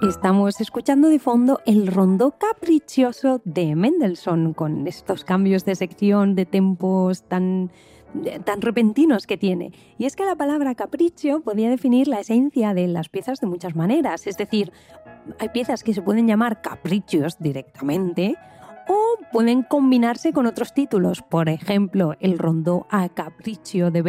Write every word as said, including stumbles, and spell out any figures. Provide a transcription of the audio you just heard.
Estamos escuchando de fondo el rondó capriccioso de Mendelssohn, con estos cambios de sección, de tempos tan, tan repentinos que tiene. Y es que la palabra capricho podía definir la esencia de las piezas de muchas maneras. Es decir, hay piezas que se pueden llamar caprichos directamente o pueden combinarse con otros títulos. Por ejemplo, el rondó a capriccio de